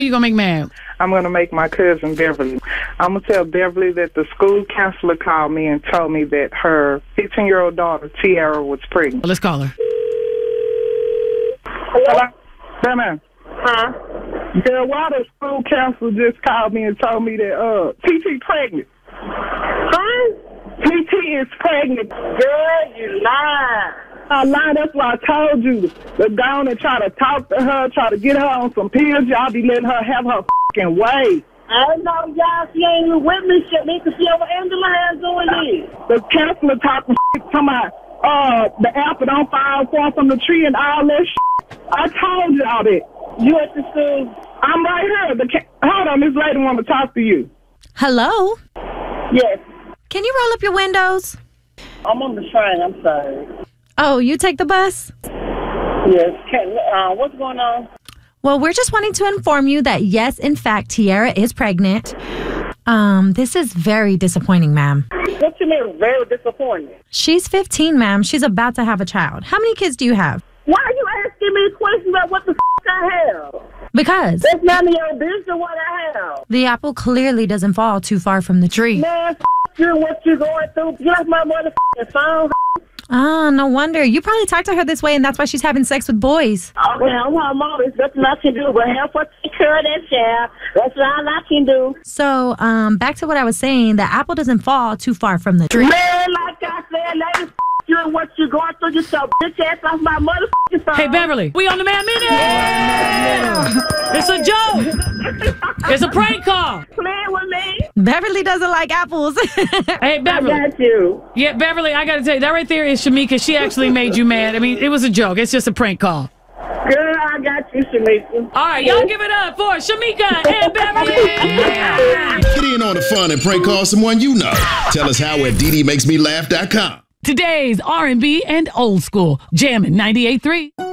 You gonna make mad? I'm going to make my cousin Beverly. I'm going to tell Beverly that the school counselor called me and told me that her 15-year-old daughter, Tiara, was pregnant. Let's call her. Hello? Batman. Huh? Girl, why the school counselor just called me and told me that TT pregnant? Huh? TT is pregnant. Girl, you lying. I lied, that's why I told you to go on and try to talk to her, try to get her on some pills. Y'all be letting her have her fucking way. I know y'all, she ain't even with me, shit. Me to see over Angela hands doing this. The counselor talking talking about the apple don't fall far from the tree and all that shit. I told y'all that. You at the school? I'm right here. Hold on, this lady want to talk to you. Hello? Yes. Can you roll up your windows? I'm on the train, I'm sorry. Oh, you take the bus? Yes. What's going on? Well, we're just wanting to inform you that yes, in fact, Tiara is pregnant. This is very disappointing, ma'am. What you mean very disappointing? She's 15, ma'am. She's about to have a child. How many kids do you have? Why are you asking me questions about what the I have? Because That's none of your business what I have. the apple clearly doesn't fall too far from the tree. Man, you and what you going through. Get off my motherfucking phone. Ah, no wonder. You probably talked to her this way, and that's why she's having sex with boys. Okay, I'm her mom. There's nothing I can do but help her take care of that child. That's all I can do. So, back to what I was saying. The apple doesn't fall too far from the tree. Man, like I said, ladies, you and what you going through. Get your bitch ass off my motherfucking phone. Hey, Beverly, we on the Man Minute. It's a joke. It's a prank call. Playing with me. Beverly doesn't like apples. Hey, Beverly. I got you. Yeah, Beverly, I got to tell you, that right there is Shamika. She actually made you mad. I mean, it was a joke. It's just a prank call. Girl, I got you, Shamika. All right, y'all give it up for Shamika and Beverly. Get in on the fun and prank call someone you know. Tell us how at DDMakesMeLaugh.com. Today's R&B and old school. Jammin' 98.3.